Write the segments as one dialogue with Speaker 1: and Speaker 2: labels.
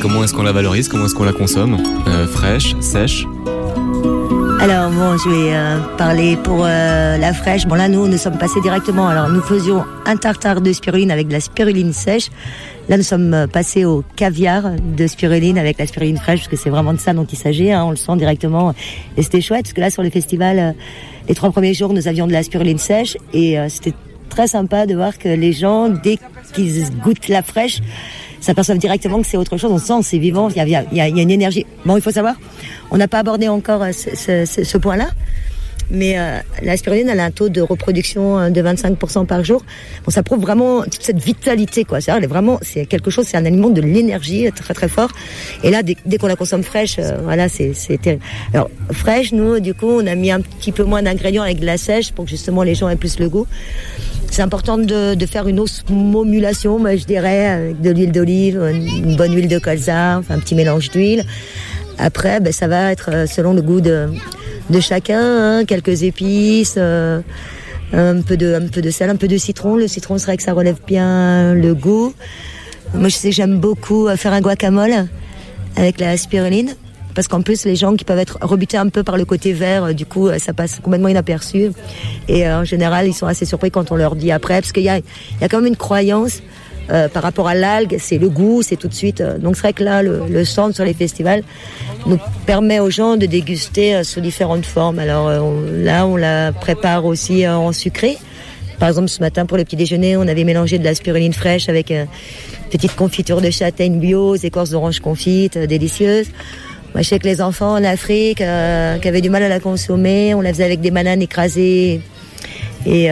Speaker 1: Comment est-ce qu'on la valorise? Comment est-ce qu'on la consomme? Fraîche, sèche?
Speaker 2: Alors bon, je vais parler pour la fraîche. Bon là, nous sommes passés directement. Alors nous faisions un tartare de spiruline avec de la spiruline sèche. Là, nous sommes passés au caviar de spiruline avec la spiruline fraîche, parce que c'est vraiment de ça dont il s'agit. Hein, on le sent directement. Et c'était chouette, parce que là, sur le festival, les 3 premiers jours, nous avions de la spiruline sèche. Et c'était très sympa de voir que les gens, dès qu'ils goûtent la fraîche, s'aperçoivent directement que c'est autre chose. On sent, c'est vivant, il y a une énergie. Bon, il faut savoir, on n'a pas abordé encore ce point-là, mais la spiruline, elle a un taux de reproduction de 25% par jour. Bon, ça prouve vraiment toute cette vitalité, quoi. C'est quelque chose, c'est un aliment de l'énergie très très fort. Et là, dès qu'on la consomme fraîche, voilà, c'est terrible. Alors fraîche, nous, du coup, on a mis un petit peu moins d'ingrédients avec de la sèche pour que justement les gens aient plus le goût. C'est important de faire une osmomulation, moi je dirais, avec de l'huile d'olive, une bonne huile de colza, enfin un petit mélange d'huile. Après, ça va être selon le goût de chacun, hein, quelques épices, un peu de sel, un peu de citron. Le citron, c'est vrai que ça relève bien le goût. Moi, je sais que j'aime beaucoup faire un guacamole avec la spiruline. Parce qu'en plus, les gens qui peuvent être rebutés un peu par le côté vert, du coup, ça passe complètement inaperçu. Et en général, ils sont assez surpris quand on leur dit après, parce qu'il y a quand même une croyance par rapport à l'algue, c'est le goût, c'est tout de suite. Donc c'est vrai que là, le stand sur les festivals nous permet aux gens de déguster sous différentes formes. Alors là, on la prépare aussi en sucré. Par exemple, ce matin, pour le petit déjeuner, on avait mélangé de la spiruline fraîche avec une petite confiture de châtaigne bio, écorces d'orange confites, délicieuses. Moi, je sais que les enfants en Afrique qui avaient du mal à la consommer, on la faisait avec des bananes écrasées et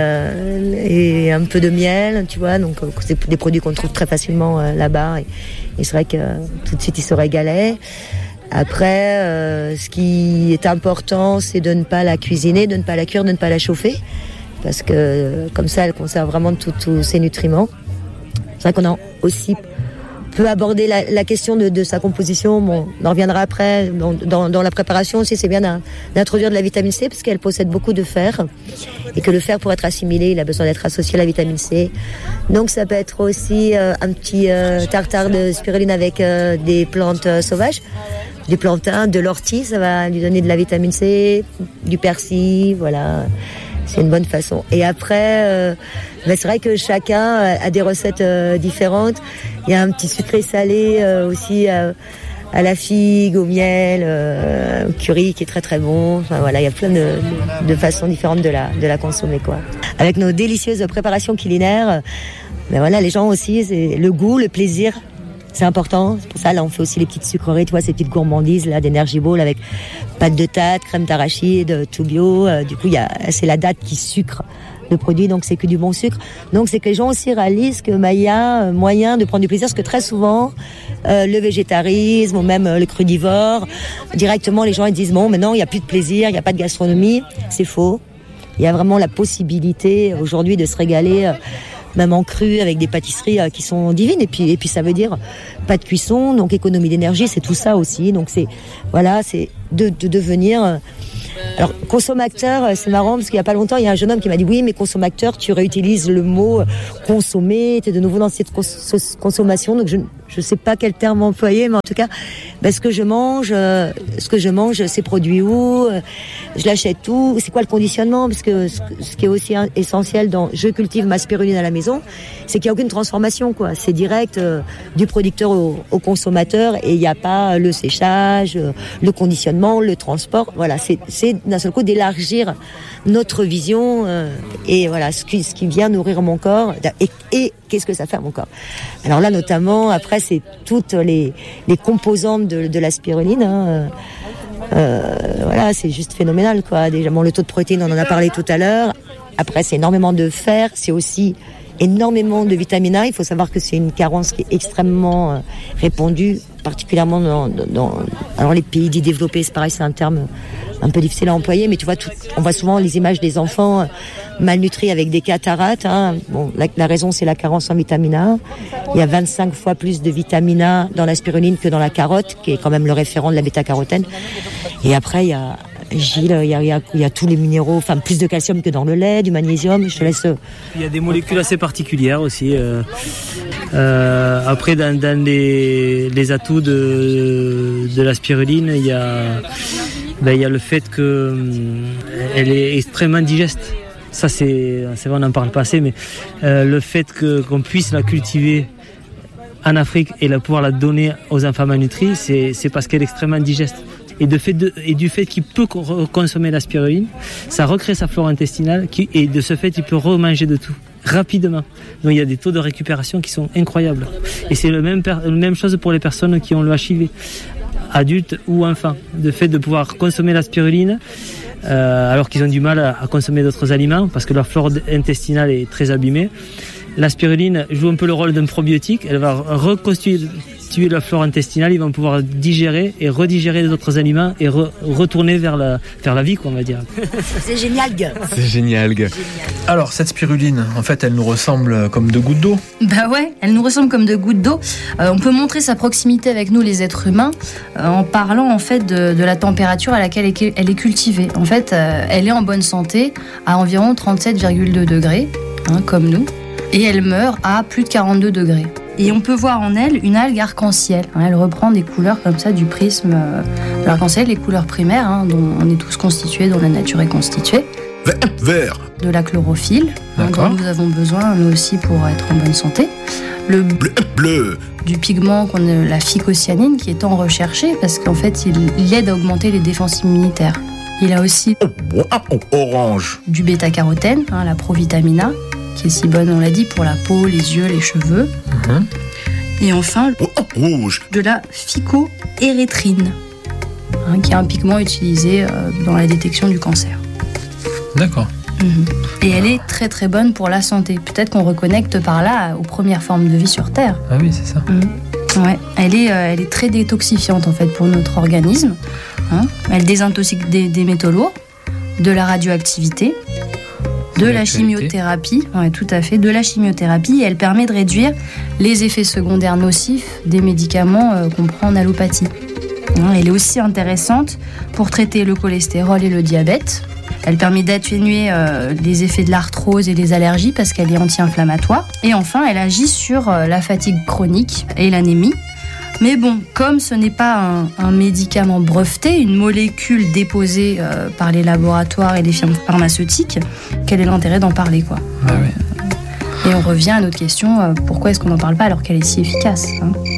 Speaker 2: un peu de miel, tu vois. Donc, c'est des produits qu'on trouve très facilement là-bas. Et c'est vrai que tout de suite, ils se régalaient. Après, ce qui est important, c'est de ne pas la cuisiner, de ne pas la cuire, de ne pas la chauffer. Parce que comme ça, elle conserve vraiment tous ses nutriments. C'est vrai qu'on a aussi peut aborder la question de sa composition. Bon, on en reviendra après. Dans la préparation aussi, c'est bien d'introduire de la vitamine C parce qu'elle possède beaucoup de fer et que le fer, pour être assimilé, il a besoin d'être associé à la vitamine C. Donc ça peut être aussi un petit tartare de spiruline avec des plantes sauvages, du plantain, de l'ortie, ça va lui donner de la vitamine C, du persil, voilà. C'est une bonne façon. Et après, c'est vrai que chacun a des recettes différentes. Il y a un petit sucré salé aussi à la figue, au miel, au curry qui est très très bon. Enfin voilà, il y a plein de façons différentes de la consommer, quoi. Avec nos délicieuses préparations culinaires, voilà, les gens aussi, c'est le goût, le plaisir. C'est important. C'est pour ça, là, on fait aussi les petites sucreries, tu vois, ces petites gourmandises, là, d'Energy Ball avec pâte de tarte, crème d'arachide, tout bio. Du coup, c'est la date qui sucre le produit, donc c'est que du bon sucre. Donc, c'est que les gens aussi réalisent que il y a moyen de prendre du plaisir, parce que très souvent, le végétarisme ou même le crudivore, directement, les gens, ils disent, bon, maintenant, il n'y a plus de plaisir, il n'y a pas de gastronomie. C'est faux. Il y a vraiment la possibilité, aujourd'hui, de se régaler, même en cru, avec des pâtisseries qui sont divines. Et puis ça veut dire pas de cuisson, donc économie d'énergie, c'est tout ça aussi. Donc c'est de devenir. Alors consommateur, c'est marrant parce qu'il y a pas longtemps, il y a un jeune homme qui m'a dit oui, mais consommateur, tu réutilises le mot consommer, t'es de nouveau dans cette consommation. Donc je sais pas quel terme employer, mais en tout cas, ce que je mange, c'est produit où, je l'achète où, c'est quoi le conditionnement, parce que ce qui est aussi essentiel dans je cultive ma spiruline à la maison, c'est qu'il y a aucune transformation, quoi. C'est direct du producteur au consommateur et il n'y a pas le séchage, le conditionnement, le transport. Voilà, c'est d'un seul coup d'élargir notre vision et voilà ce qui vient nourrir mon corps et qu'est-ce que ça fait à mon corps. Alors là, notamment, après, c'est toutes les composantes de la spiruline. Voilà, c'est juste phénoménal, quoi. Déjà, le taux de protéines, on en a parlé tout à l'heure. Après, c'est énormément de fer, c'est aussi énormément de vitamine A. Il faut savoir que c'est une carence qui est extrêmement répandue, particulièrement alors les pays dits développés, c'est pareil, c'est un terme un peu difficile à employer, mais tu vois, on voit souvent les images des enfants malnutris avec des cataractes. Bon, la raison, c'est la carence en vitamine A. Il y a 25 fois plus de vitamine A dans la spiruline que dans la carotte, qui est quand même le référent de la bêta-carotène. Et après, il y a Gilles, il y a tous les minéraux, enfin plus de calcium que dans le lait, du magnésium, je te laisse...
Speaker 3: Il y a des molécules assez particulières aussi. Après, dans les atouts de la spiruline, il y a le fait qu'elle est extrêmement digeste. Ça, c'est vrai, on n'en parle pas assez, mais le fait qu'on puisse la cultiver en Afrique et pouvoir la donner aux enfants malnutris, c'est parce qu'elle est extrêmement digeste. Et du fait qu'il peut consommer la spiruline, ça recrée sa flore intestinale et de ce fait, il peut remanger de tout rapidement. Donc il y a des taux de récupération qui sont incroyables. Et c'est la même chose pour les personnes qui ont le HIV, adultes ou enfants. De fait de pouvoir consommer la spiruline, alors qu'ils ont du mal à consommer d'autres aliments parce que leur flore intestinale est très abîmée. La spiruline joue un peu le rôle d'un probiotique. Elle va reconstituer la flore intestinale. Ils vont pouvoir digérer et redigérer d'autres aliments et retourner vers la vie, quoi, on va dire.
Speaker 2: C'est génial.
Speaker 1: C'est génial.
Speaker 4: Alors, cette spiruline, en fait, elle nous ressemble comme 2 gouttes d'eau.
Speaker 5: Bah ouais, elle nous ressemble comme 2 gouttes d'eau. On peut montrer sa proximité avec nous, les êtres humains, en parlant en fait de la température à laquelle elle est cultivée. En fait, elle est en bonne santé à environ 37,2 degrés, comme nous. Et elle meurt à plus de 42 degrés. Et on peut voir en elle une algue arc-en-ciel. Elle reprend des couleurs comme ça du prisme de l'arc-en-ciel, les couleurs primaires dont on est tous constitués, dont la nature est constituée.
Speaker 4: Vert.
Speaker 5: De la chlorophylle, dont nous avons besoin nous aussi pour être en bonne santé. Le
Speaker 4: bleu.
Speaker 5: Du pigment, la phycocyanine, qui est tant recherché parce qu'en fait il aide à augmenter les défenses immunitaires. Il a aussi
Speaker 4: orange.
Speaker 5: Du bêta-carotène, la provitamina, qui est si bonne, on l'a dit, pour la peau, les yeux, les cheveux. Et enfin,
Speaker 4: rouge.
Speaker 5: De la phycoérythrine, qui est un pigment utilisé dans la détection du cancer.
Speaker 4: D'accord.
Speaker 5: Et elle est très très bonne pour la santé. Peut-être qu'on reconnecte par là aux premières formes de vie sur Terre.
Speaker 4: Ah oui, c'est ça.
Speaker 5: Ouais, elle est très détoxifiante en fait pour notre organisme. Elle désintoxique des métaux lourds, de la radioactivité, de la chimiothérapie, tout à fait, de la chimiothérapie, et elle permet de réduire les effets secondaires nocifs des médicaments qu'on prend en allopathie. Elle est aussi intéressante pour traiter le cholestérol et le diabète. Elle permet d'atténuer les effets de l'arthrose et des allergies parce qu'elle est anti-inflammatoire. Et enfin, elle agit sur la fatigue chronique et l'anémie. Mais bon, comme ce n'est pas un médicament breveté, une molécule déposée par les laboratoires et les firmes pharmaceutiques, quel est l'intérêt d'en parler, quoi.
Speaker 4: Ah oui.
Speaker 5: Et on revient à notre question, pourquoi est-ce qu'on n'en parle pas alors qu'elle est si efficace,